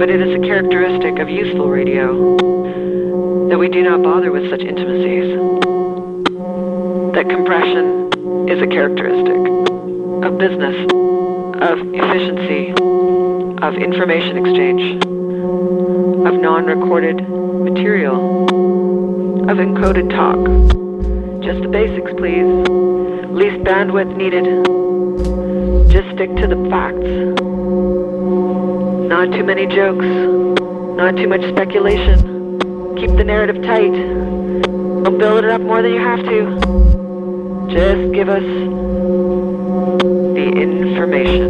But it is a characteristic of useful radio that we do not bother with such intimacies. That compression is a characteristic of business, of efficiency, of information exchange, of non-recorded material, of encoded talk. Just the basics, please. Least bandwidth needed. Just stick to the facts. Not too many jokes. Not too much speculation. Keep the narrative tight. Don't build it up more than you have to. Just give us the information.